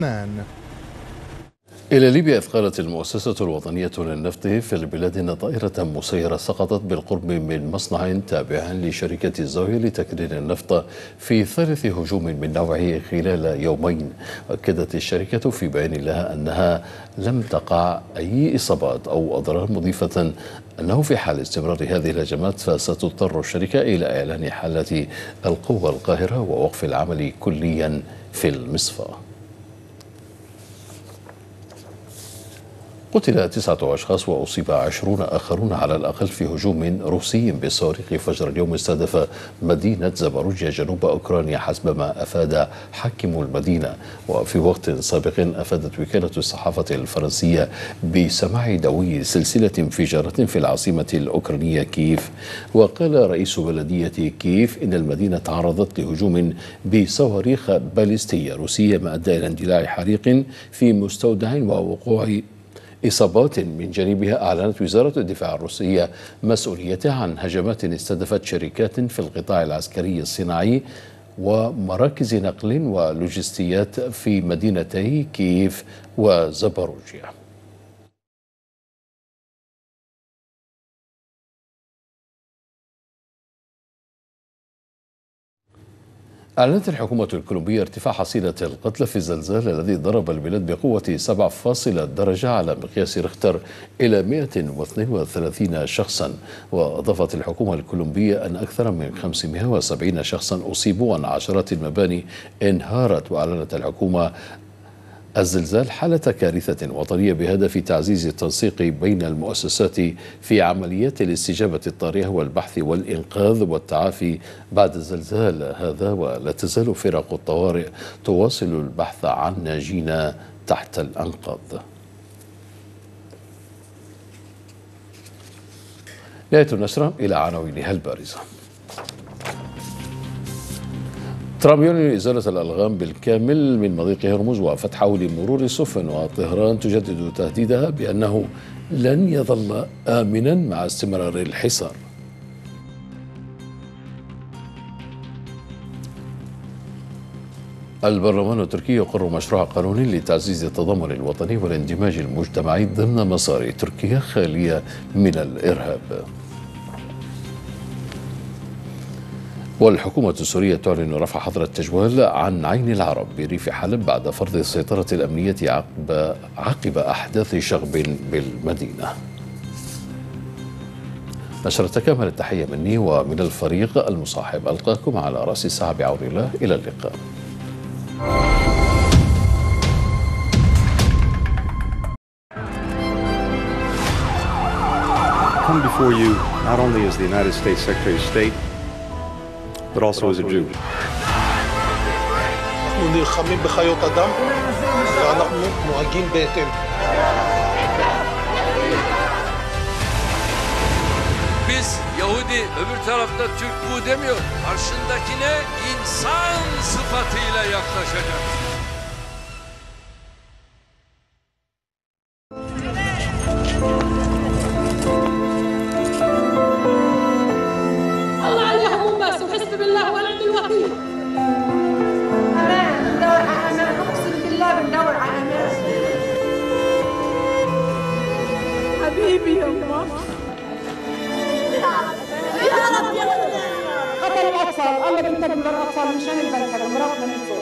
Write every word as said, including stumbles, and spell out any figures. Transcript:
لبنان. إلى ليبيا أثقلت المؤسسة الوطنية للنفط في البلاد أن طائرة مسيرة سقطت بالقرب من مصنع تابع لشركة الزاوية لتكرير النفط في ثالث هجوم من نوعه خلال يومين. أكدت الشركة في بيان لها أنها لم تقع أي إصابات أو أضرار، مضيفة أنه في حال استمرار هذه الهجمات فستضطر الشركة إلى إعلان حالة القوة القاهرة ووقف العمل كليا في المصفى. قتل تسعة أشخاص وأصيب عشرون آخرون على الأقل في هجوم روسي بالصواريخ فجر اليوم استهدف مدينة زاباروجيا جنوب أوكرانيا، حسب ما أفاد حاكم المدينة. وفي وقت سابق أفادت وكالة الصحافة الفرنسية بسماع دوي سلسلة انفجارات في العاصمة الأوكرانية كييف. وقال رئيس بلدية كييف إن المدينة تعرضت لهجوم بصواريخ باليستية روسية ما أدى إلى اندلاع حريق في مستودع ووقوع إصابات من جانبها. أعلنت وزارة الدفاع الروسية مسؤوليتها عن هجمات استهدفت شركات في القطاع العسكري الصناعي ومراكز نقل ولوجستيات في مدينتي كييف وزاباروجيا. أعلنت الحكومة الكولومبية ارتفاع حصيلة القتلى في الزلزال الذي ضرب البلاد بقوة سبعة فاصلة درجة على مقياس ريختر إلى مئة واثنين وثلاثين شخصا. وأضافت الحكومة الكولومبية أن أكثر من خمسمئة وسبعين شخصا أصيبوا وأن عشرات المباني انهارت. وأعلنت الحكومة الزلزال حالة كارثة وطنية بهدف تعزيز التنسيق بين المؤسسات في عمليات الاستجابة الطارئة والبحث والإنقاذ والتعافي بعد الزلزال هذا. ولا تزال فرق الطوارئ تواصل البحث عن ناجين تحت الأنقاض. نهاية النشرة، إلى عناوينها البارزة. ترامب يعلن إزالة الألغام بالكامل من مضيق هرمز وفتحه لمرور السفن. وطهران تجدد تهديدها بأنه لن يظل آمنا مع استمرار الحصار. البرلمان التركي يقر مشروع قانون لتعزيز التضامن الوطني والاندماج المجتمعي ضمن مسار تركيا خالية من الإرهاب. والحكومة السورية تعلن رفع حظر التجوال عن عين العرب بريف حلب بعد فرض السيطرة الأمنية عقب, عقب أحداث شغب بالمدينة. نشرة كامل التحية مني ومن الفريق المصاحب، ألقاكم على رأس الساعة بعون الله. إلى اللقاء. Come before you not only as the United States Secretary of State, but also as a Jew. אנחנו נלחמים בחיות אדם ואנחנו נוהגים בהתאם. Biz Yahudi, öbür tarafta Türk bu demiyor. Karşındakine insan sıfatıyla yaklaşacak. حبيبي يا الله. يا رب يا رب. قتل الأطفال، الله بينتقم للأطفال مشان البلد، مرضنا من فوق.